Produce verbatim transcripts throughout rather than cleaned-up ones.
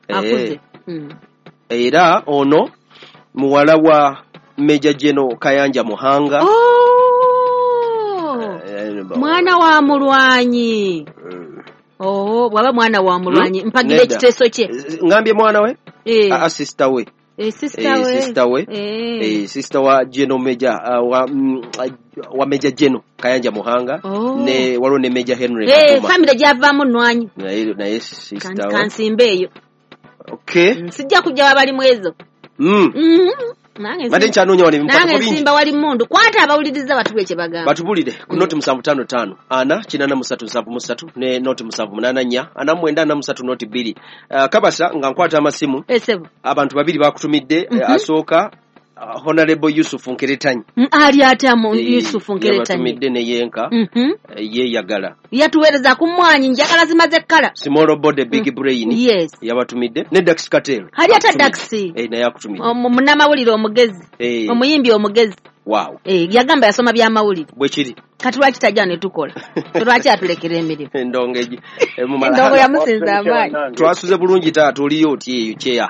akuze mm. Era ono muwala wa Major General Kayanja Muhanga. Oh uh, mwana wa mulwanyi uh, oh waba mwana wa mulwanyi hmm? Mpagire ekiteso kye ngambye mwana we eh a sister we eh sister we eh sister we eh, eh sister wa General Major uh, wa mm, wa Major General Kayanja Muhanga oh. Ne walo ne Major Henry eh family java munwanyi na ile na yes sister kan, kansimbeyo okay mm, sijja kujja wabali mwezo mm mhm nange Mate nchanonya wali mpaka nange simba wali mundu kwata abawuliriza batubwe kye bagamba batubulire ku noti musanvu tano tano ana kinana musatu nsanvu musatu ne noti musanvu munana nnya ana mwenda na musatu noti bbiri uh, kabasa nga nkwata amasimu esebo abantu babiri bakutumidde mm -hmm. uh, asooka uh, Honorable Yusuf Nkeretanyi mm, ali atamu e, Yusuf Nkeretanyi batumidde ne yenka mm -hmm. uh, ye yagala yatuwereza ku mwanyi njagala zimaze kala Small body big mm. brain yes yabatumidde ne Dax Katel hali ata Dax eh na yakutumidde munamawulire omugezi hey. Omuyimbi omugezi wow eh yagamba yasoma bya mawulire bwe kiri katulaki tajane tukola tulaki atulekere emirimu endongeji emumala endongo ya musinza amani twasuze bulungi taata oliyo oti eyo kyeya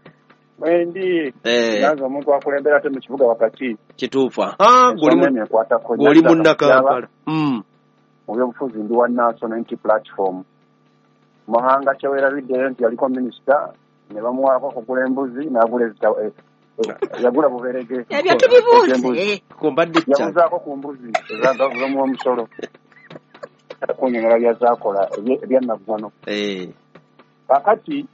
Wendi eh yazo omuntu akulembera te mu kibuga wakati kituufa ah goli mu goli mu Nakampala mm oyo bufuzi ndi wa national unity platform Muhanga Kyewera bidde nti yaliko minister ne bamuwa ko kulembuzi na gulezita eh, yagula buberege ebyo tubibuze ko mbadde cha yabuza ko kumbuzi zanga vumu omusolo akunyera byazakola ebyannaggwano eh akati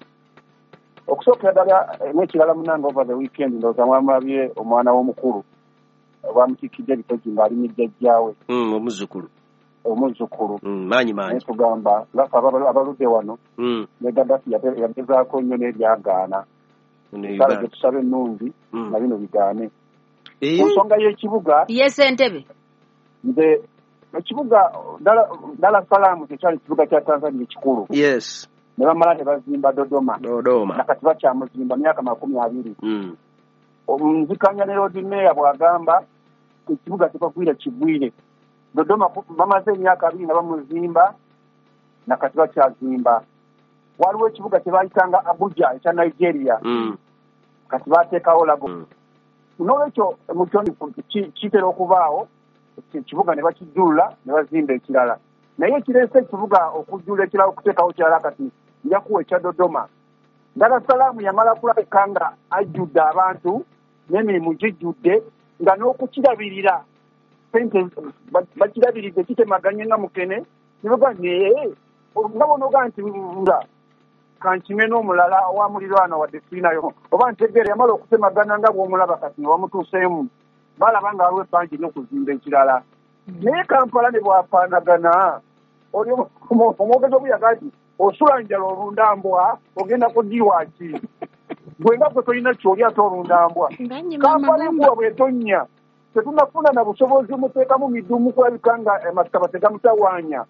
okusooka ddala n'ekirala munanga over the weekend ndowooza mwamulabye omwana w'omukulu bamutikidde ebitogi ng'ali mijjajjaawe mm, omuzukulu omuzukulu mm, maanyi mangi naye tugamba laka abaludde wano mm. ne Gaddafi yagezaako nnyo n'ebyagaana kale gye tusaba ennungi mm. na bino bigaane eh. Ku nsonga y'ekibuga yes entebe nze ekibuga Dar es Salaam kyekyali kibuga kya Tanzania ekikulu yes ne bamala ne bazimba Dodoma Dodoma nakati bakyamuzimba myaka makumi abiri mm. omuzikanya ne Lord Mayor bwagamba ekibuga kikagwire kigwire Dodoma bamaze emyaka abiri nga bamuzimba nakati bakyazimba waliwo ekibuga kye bayitanga Abuja ekya Nigeria mm. kati bateekawo lago mm. n'olwekyo mukyoni kitera okubaawo ekibuga ne bakijjulula ne bazimba ekirala naye ekireese ekibuga okujjula ekirala okuteekawo kirala kati njakuwa ekya Dodoma Dar es Salaam yamala kulabika nga ajjudde abantu n'emirimu gijjudde nga n'okukirabirira sente bakirabiridde kitemaganye nga mukene nibaga naye nga bonoga nti nga kankime n'omulala wa muliraano wadde sirinayo oba ntegeera yamala okutemagana nga bw'omulaba kati nga wamutuuseemu balaba nga waliwo epangi n'okuzimba ekirala naye Kampala ne bwafaanagana oli omwogezi obuyaga nti osula njala olundambwa ogenda kudirwa ki gwe nga gwe tolina kyoli ate olundambwa Kampala enkuba bw'etonnya tetunafuna na busobozi muteekamu midumu kulabika nga amasitaba tegamutawaanya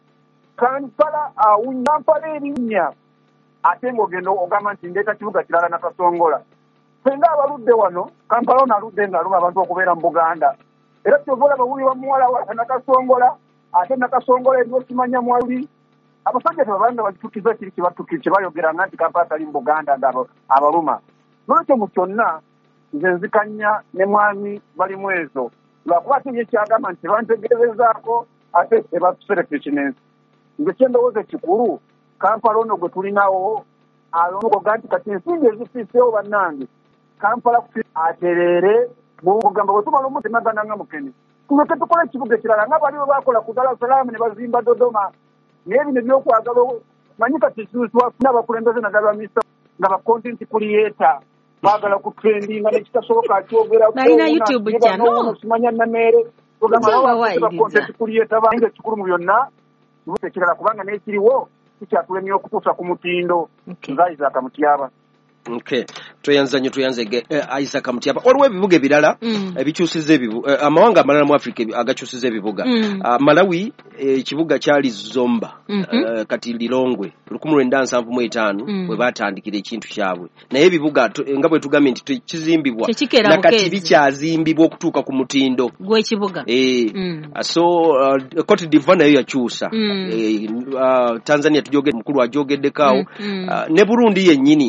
Kampala awunya Kampala erinnya ate ng'ogenda ogamba nti ndeeta kibuga kirala Nakasongola fenga abaludde wano Kampala ono aludde ng'aluma abantu okubeera mu Buganda era kyova olaba buli bamuwala wa Nakasongola ate Nakasongola eriwo kimanya mwali abasajja tebabanga bagitukiza kiri kibatukiri kyebayogeranga nti Kampala tali mu Buganda ng'abo abaluma nolwekyo mu kyonna nze nzikanya ne mwami balimu ezo lwakuba ate ye kyagamba nti tebantegeerezaako ate ebatuserekekinensi nze kyendowooza ekikulu Kampala ono gwe tulinawo alongoga nti kati ensimbi ezifiiseewo bannange Kampala atereere bwogamba bwe tumala omutemagana nga mukene tuleke tukola ekibuga ekirala nga bali bwe bakola ku Dar es Salaam ne bazimba Dodoma naye bino ebyokwagala manyi kati twafuna abakulembeze naddala bamisa nga bacontent creator baagala ku trendinga nekitasoboka akyogera balina YouTube channel simanya nameere content creator bange ekikulu mu byonna ekirala kubanga n'ekiriwo kikyatulemye okutuusa ku mutindo nga Isaac Mutyaba. Okay, tuyanza nyo tuyanze uh, Isaac Mutyaba. Waliwo ebibuga ebirala mm. ebikyusiza ebibuga uh, amawanga amalala mu Africa agakyusiza ebibuga mm. uh, Malawi ekibuga uh, kyali Zomba mm -hmm. uh, kati Lilongwe lukumi lwenda nsanvu mu etaano mm. bwe batandikira ekintu kyabwe naye ebibuga nga bwe tugambe nti kizimbibwa na kati bikyazimbibwa okutuuka ku mutindo gw'ekibuga eh mm. uh, so uh, Cote d'Ivoire nayo yakyusa mm. eh, uh, Tanzania tujogedde mukulu ajogeddekaawo mm. mm. uh, ne Burundi yennyini